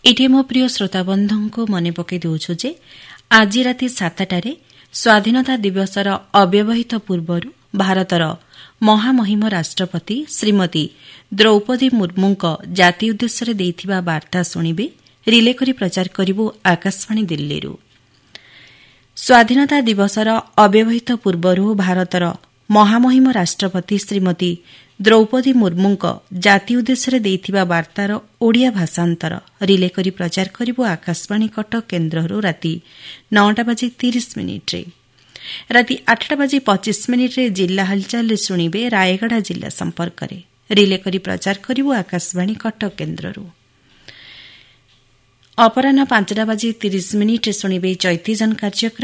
एठी मो प्रिय श्रोताबंधु को मने पकई देउछु जे आज राति 7टारे स्वाधीनता दिवसर अव्यवहित पूर्वरु भारतर महामहिम राष्ट्रपति श्रीमती द्रौपदी मुर्मुंक जाति उद्देश्य देइथिबा वार्ता शुणिबे रिले करी प्रचार करिबो आकाशवाणी दिल्लीरु। स्वाधीनता दिवसर अव्यवहित पूर्वरु भारतर महामहिम राष्ट्रपति श्रीमती द्रौपदी मुर्मुंक जाति उद्देश्य देइथिबा वार्तार ओडिया भाषांतर रिले करी प्रचार करिबो आकाशवाणी कटक केन्द्रहरु राति 9:30 राति 8:25 जिल्ला हलचल शुणिबे रायगढ़ जिल्ला संपर्क रिले करी प्रचार करिबो आकाशवाणी कटक केन्द्रहरु। अपराह्न 5:30 शुणिबे चैतीजन कार्यक्रम